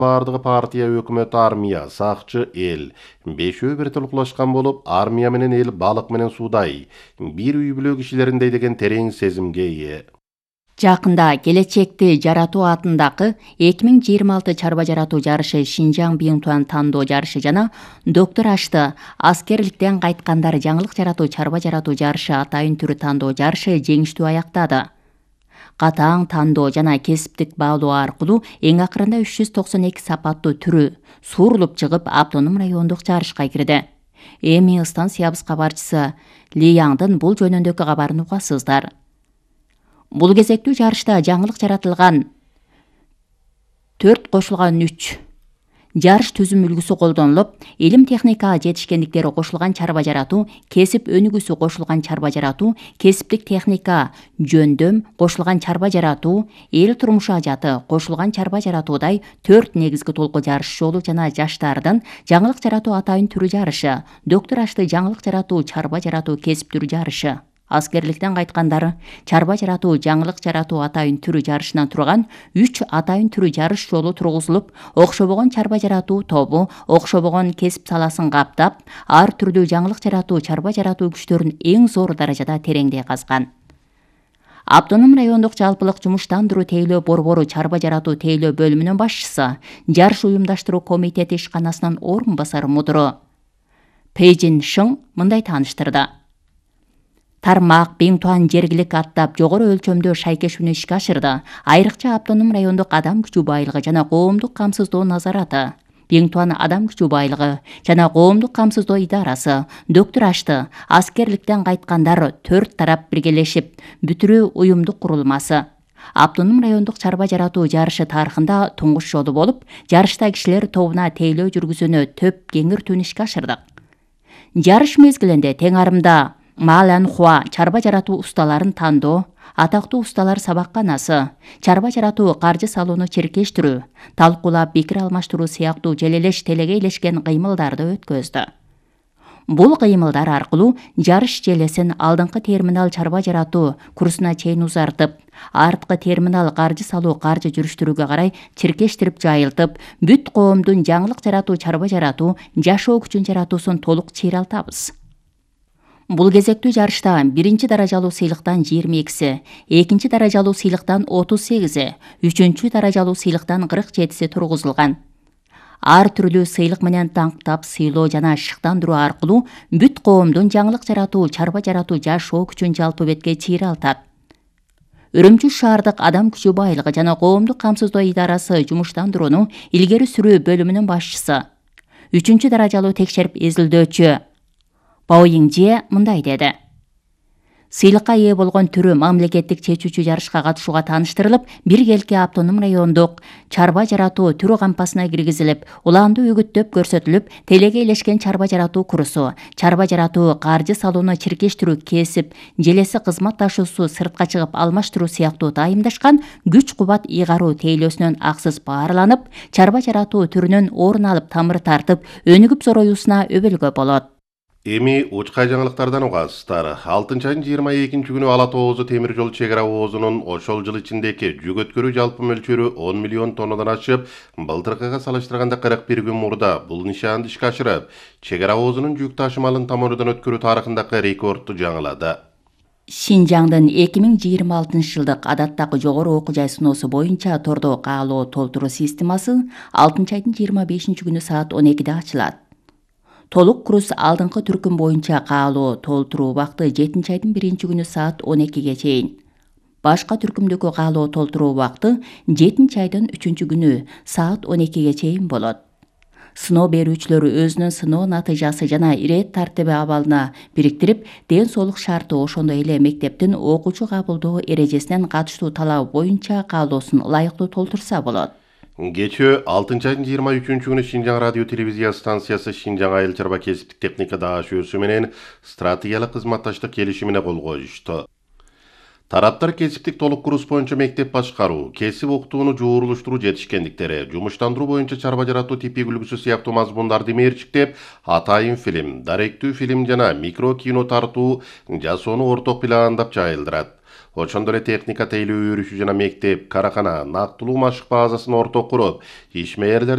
Бардығы партия, өкмөт, армия, сакчы, эл. Бешөө бир толкулашкан болуп, армия менен эл балык менен суудай. Бир үй бүлө кишилериндей деген терең сезимге ээ. Жакында келечекти жаратуу атындагы 2026 чарба жаратуу жарышы Шинжаң Биңтуан тандоо жарышы жана доктор Ашты аскерликтен кайткандар жаңылык жаратуу чарба жаратуу жарышы атайын түрү тандоо жарышы жеңиштүү аяктады. Катаң тандоо жана кесиптик баалоо аркылуу эң акырында 392 сапаттуу түрү суурулуп чыгып автоном райондук жарышка кирди. Эми станциябыз кабарчысы Ли Яңдын бул жөнүндөгү кабарын угасыздар. Бул кезектүү жарышта жаңылык жаратылган 4 кошулган 3 жарыш түзүм үлгүсү колдонулуп, илим техника жетишкендиктери кошулган чарба жаратуу, кесип өнүгүүсү кошулган чарба жаратуу, кесиптик техника жөндөм кошулган чарба жаратуу, эл турмушу ажаты кошулган чарба жаратуудай 4 негизги толку жарыш жолу жана жаштардын жаңылык жаратуу атайын түрү жарышы, доктор Ашты жаңылык жаратуу чарба жаратуу кесип түрү жарышы, аскерликтен кайткандар чарба жаратуу жаңылык жаратуу атайын түрү жарышынан турган 3 атайын түрү жарыш жолу тургузулуп, окшобогон чарба жаратуу тобу окшобогон кесип саласын каптап, ар түрдүү жаңылык жаратуу чарба жаратуу күчтөрүн эң зор даражада тереңдей казган. Автоном райондук жалпылык жумуштандыруу тейлөө борбору чарба жаратуу тейлөө бөлүмүнүн башчысы, жарыш уюмдаштыруу комитети ишканасынын орун басары мудуру Пейжин Шың мындай тааныштырды. Тармак Биңтуан жергилик аттап жогору өлчөмдө шайкешүүнү ишке ашырды. Айрыкча автоном райондук адам күчү байлыгы жана коомдук камсыздоо назараты, Биңтуан адам күчү байлыгы жана коомдук камсыздоо идарасы, доктор Ашты аскерликтен кайткандар 4 тарап биргелешип бүтүрүү уюмдук курулмасы. Автоном райондук чарба жаратуу жарышы тарыхында туңгуч жолу болуп, жарышта кишилер тобуна тейлөө жүргүзүүнү төп кеңиртүүнү ишке ашырдык. Жарыш мезгилинде тең арымда Малан Хуа чарба жаратуу усталарын тандоо, атактуу усталар сабакканасы, чарба жаратуу каржы салууну чиркештирүү, талкуулап пикир алмаштыруу сыяктуу желелеш телегейлешкен кыймылдарды өткөздү. Бул кыймылдар аркылуу жарыш желесин алдыңкы терминал чарба жаратуу курсуна чейин узартып, арткы терминал каржы салуу каржы жүрүштүрүүгө карай чиркештирип жайылтып, бүт коомдун жаңылык жаратуу чарба жаратуу жашоо күчүн жаратуусун толук чыйралтабыз. Бул кезектүү жарышта 1-чи даражалуу сыйлыктан 22-си, 2-чи даражалуу сыйлыктан 38-и, 3-чү даражалуу сыйлыктан 47-си тургузулган. Ар түрлүү сыйлык менен таңктап сыйлоо жана шыктандыруу аркылуу бүт коомдун жаңылык жаратуу чарба жаратуу жашоо күчүн жалпы бетке чыйралтат. Үрүмчү шаардык адам күчү байлыгы жана коомдук камсыздоо идарасы жумуштандырууну илгери сүрүү бөлүмүнүн башчысы, 3-чү даражалуу текшерип изилдөөчү Баоиңже мындай деди. Сыйлыкка ээ болгон түрү мамлекеттик чечүүчү жарышка катышууга тааныштырылып, бир келки автоном райондук чарба жаратуу түрү кампасына киргизилип, уланды үгүттөп көрсөтүлүп, телегейлешкен чарба жаратуу курсу, чарба жаратуу каржы салууну чиркештирүү кесип, желеси кызмат ташуусу сыртка чыгып алмаштыруу сыяктуу дайымдашкан күч кубат ыйгаруу тейлөөсүнөн аксыз баарланып, чарба жаратуу түрүнөн орун алып тамыры тартып, өнүгүп зороюусуна өбөлгө болот. Эми учкай жаңылыктардан угасыздар. 6-айдын 22-нчи күнү Ала Тоозу темир жол чек ара оозунун ошол жыл ичиндеги жүк өткөрүү жалпы мөлчөрү 10 миллион тоннадан ашып, былтыркыга салыштырганда 41 күн мурда бул нишанды ишке ашырып, чек ара оозунун жүк ташымалын тамырыдан өткөрүү тарыхындагы рекордду жаңылады. Шинжаңдын 2026 жылдык адаттагы жогору окуу жай сыноосу боюнча тордо каалоо толтуруу системасы 6-айдын 25-нчи күнү саат 12-де ачылат. Толук курс алдыңкы түркүм боюнча каалоо толтуруу убакыты 7-айдын 1-нчи күнү саат 12-ге чейин. Башка түркүмдөгү каалоо толтуруу убакыты 7-айдын 3-күнү саат 12-ге чейин болот. Сыноо берүүчүлөр өзүнүн сыноо натыйжасы жана ирет тартиби абалына бириктирип, ден соолук шарты ошондой эле мектептин окуучу кабылдоо эрежесинен катыштуу талабы боюнча каалоосун ылайыктуу толтурса болот. Кечээ 6-айдын 23-күнү Шинжаң радио телевизия станциясы Шинжаң айыл чарба кесиптик техника даашөөсү менен стратегиялык кызматташтык келишимине кол коюшту. Тараптар кесиптик толук курс боюнча мектеп башкаруу, кесип окутууну жуурулуштуруу жетишкендиктери, жумуштандыруу боюнча чарба жаратуу типи үлгүсү сыяктуу мазмундарды мерчиктеп, атайын фильм, даректүү фильм жана микро кино тартуу жасоону орток пландап жайылдырат. Ошондой эле техника тейлөө өрүшү жана мектеп, каракана, нактылуу машык базасын орток куруп, иш мээрлерди